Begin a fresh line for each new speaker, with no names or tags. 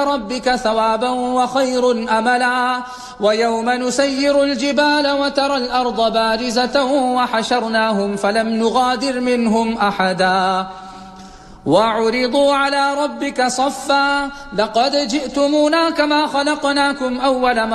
ربك ثوابا وخير أملا ويوم نسير الجبال وترى الأرض بارزة وحشرناهم فلم نغادر منهم أحدا وعرضوا على ربك صفا لقد جئتمونا كما خلقناكم أول مرة